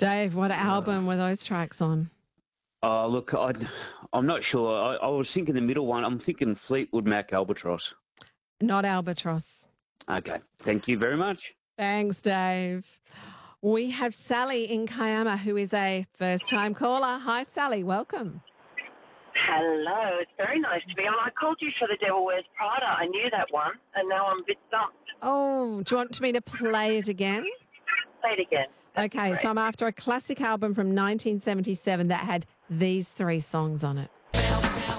Dave, what album were those tracks on? Oh, look, I'm not sure. I was thinking the middle one. I'm thinking Fleetwood Mac Albatross. Not Albatross. Okay. Thank you very much. Thanks, Dave. We have Sally in Kiama, who is a first-time caller. Hi, Sally. Welcome. Hello, it's very nice to be on. I called you for The Devil Wears Prada. I knew that one, and now I'm a bit stumped. Oh, do you want me to play it again? Say it again. Okay, so I'm after a classic album from 1977 that had these three songs on it.